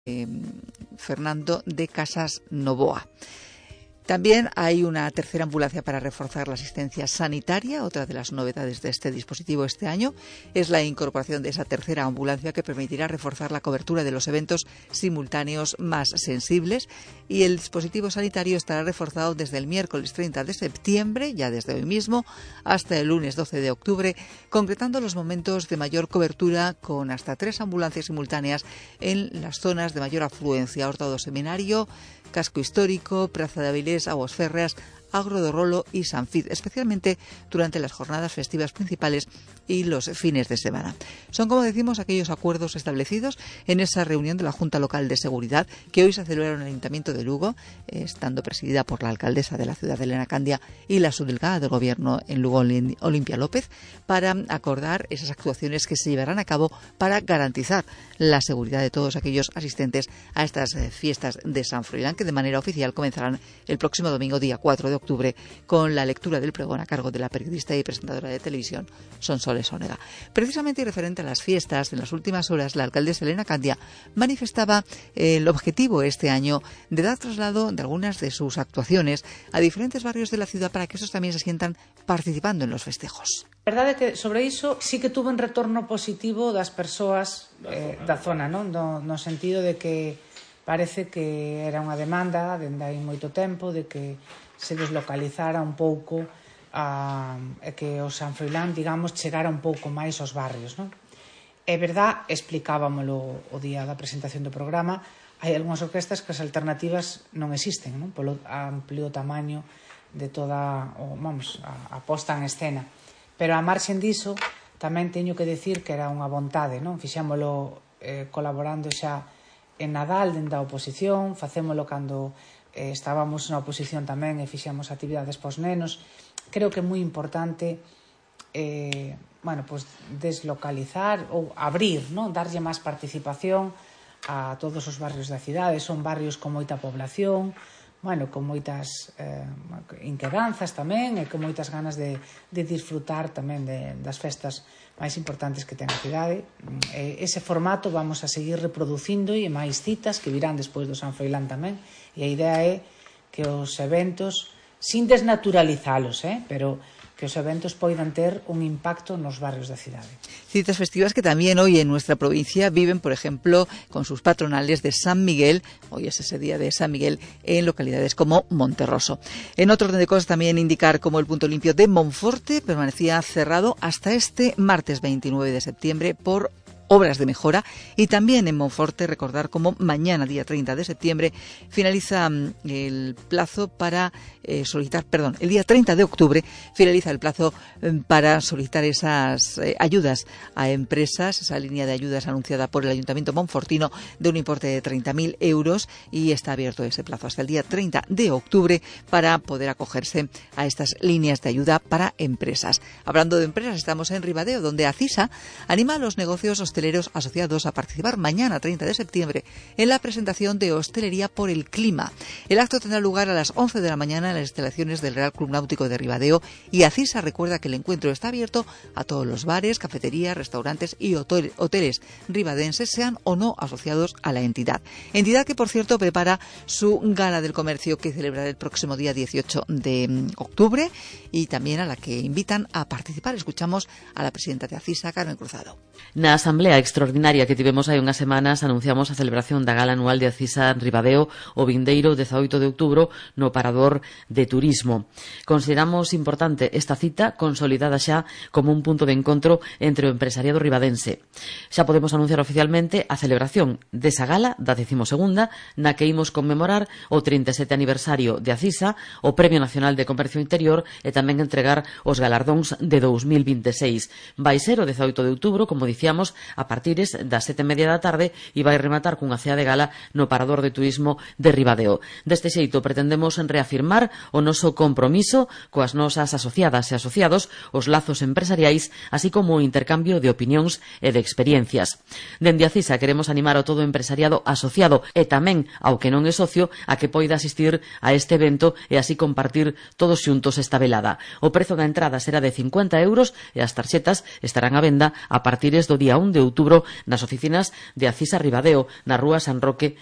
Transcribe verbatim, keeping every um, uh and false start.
Eh, Fernando de Casas Novoa. También hay una tercera ambulancia para reforzar la asistencia sanitaria. Otra de las novedades de este dispositivo este año es la incorporación de esa tercera ambulancia que permitirá reforzar la cobertura de los eventos simultáneos más sensibles, y el dispositivo sanitario estará reforzado desde el miércoles treinta de septiembre, ya desde hoy mismo, hasta el lunes doce de octubre, concretando los momentos de mayor cobertura con hasta tres ambulancias simultáneas en las zonas de mayor afluencia: Horta do Seminario, Casco Histórico, Praza de Avilés, Aguas Férreas, Agro do Rolo y San Cid, especialmente durante las jornadas festivas principales y los fines de semana. Son, como decimos, aquellos acuerdos establecidos en esa reunión de la Junta Local de Seguridad que hoy se celebró en el Ayuntamiento de Lugo, eh, estando presidida por la alcaldesa de la ciudad, Elena Candia, y la subdelegada del Gobierno en Lugo, Olimpia López, para acordar esas actuaciones que se llevarán a cabo para garantizar la seguridad de todos aquellos asistentes a estas eh, fiestas de San Froilán, que de manera oficial comenzarán el próximo domingo, día cuatro de octubre, con la lectura del pregón a cargo de la periodista y presentadora de televisión Sonsoles Onega. Precisamente y referente a las fiestas, en las últimas horas la alcaldesa Elena Candia manifestaba el objetivo este año de dar traslado de algunas de sus actuaciones a diferentes barrios de la ciudad para que estos también se sientan participando en los festejos. A verdade é que sobre iso sí que tuve un retorno positivo das persoas eh, da zona, non? No, no sentido de que parece que era unha demanda dende hai moito tempo de que se deslocalizara un pouco a, e que o San Froilán, digamos, chegara un pouco máis aos barrios, non? É verdad, explicábamolo o día da presentación do programa, hai algunhas orquestas que as alternativas non existen, non? Polo amplio tamaño de toda, o, vamos, a, a posta en escena. Pero a marxen diso tamén teño que decir que era unha vontade, non? Fixámolo eh, colaborando xa en Nadal dende a oposición, facémolo cando eh, estábamos na oposición tamén e fixamos actividades pos nenos. Creo que é moi importante eh, bueno, pues deslocalizar ou abrir, non? Darlle máis participación a todos os barrios da cidade. Son barrios con moita población, bueno, con moitas eh, inquedanzas tamén e con moitas ganas de, de disfrutar tamén de, das festas máis importantes que ten a cidade. E ese formato vamos a seguir reproducindo e máis citas que virán despois do San Froilán tamén, e a idea é que os eventos, sin desnaturalizalos, eh, pero que os eventos poidan ter un impacto nos barrios da cidade. Citas festivas que también hoy en nuestra provincia viven, por ejemplo, con sus patronales de San Miguel. Hoy es ese día de San Miguel en localidades como Monterroso. En otro orden de cosas, también indicar cómo el punto limpio de Monforte permanecía cerrado hasta este martes veintinueve de septiembre por obras de mejora, y también en Monforte recordar cómo mañana, día treinta de septiembre, finaliza el plazo para eh, solicitar, perdón, el día treinta de octubre finaliza el plazo eh, para solicitar esas eh, ayudas a empresas, esa línea de ayudas anunciada por el Ayuntamiento monfortino de un importe de treinta mil euros, y está abierto ese plazo hasta el día treinta de octubre para poder acogerse a estas líneas de ayuda para empresas. Hablando de empresas, estamos en Ribadeo, donde ACISA anima a los negocios hosteleros asociados a participar mañana, treinta de septiembre, en la presentación de Hostelería por el Clima. El acto tendrá lugar a las once de la mañana en las instalaciones del Real Club Náutico de Ribadeo, y ACISA recuerda que el encuentro está abierto a todos los bares, cafeterías, restaurantes y hotel, hoteles ribadenses, sean o no asociados a la entidad. Entidad que, por cierto, prepara su Gala del Comercio, que celebrará el próximo día dieciocho de octubre, y también a la que invitan a participar. Escuchamos a la presidenta de ACISA, Carmen Cruzado. Na asamblea extraordinaria que tivemos hai unhas semanas anunciamos a celebración da Gala Anual de ACISA en Ribadeo o vindeiro dezaoito de outubro no Parador de Turismo. Consideramos importante esta cita consolidada xa como un punto de encontro entre o empresariado ribadense. Xa podemos anunciar oficialmente a celebración desa gala da decimosegunda, na que imos conmemorar o trinta e sete aniversario de ACISA, o Premio Nacional de Comercio Interior e tamén entregar os galardóns de dous mil vinte e seis. Vai ser o dezaoito de outubro, como dicíamos, a partires das sete e media da tarde, e vai rematar cunha cea de gala no Parador de Turismo de Ribadeo. Deste xeito pretendemos reafirmar o noso compromiso coas nosas asociadas e asociados, os lazos empresariais, así como o intercambio de opinións e de experiencias. Dende a CISA queremos animar ao todo empresariado asociado e tamén ao que non é socio a que poida asistir a este evento e así compartir todos xuntos esta velada. O prezo da entrada será de cincuenta euros e as tarxetas estarán á venda a partires do día un de de outubro nas oficinas de Acisa Ribadeo, na rúa San Roque